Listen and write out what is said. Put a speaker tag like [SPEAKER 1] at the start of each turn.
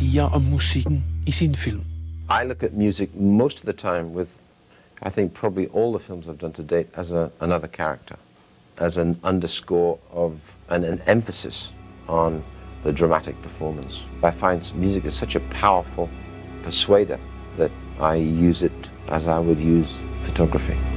[SPEAKER 1] siger om musikken i sin film.
[SPEAKER 2] I look at music most of the time with, I think probably all the films I've done to date, as another character, as an underscore of an emphasis on the dramatic performance. I find music is such a powerful persuader that I use it as I would use photography.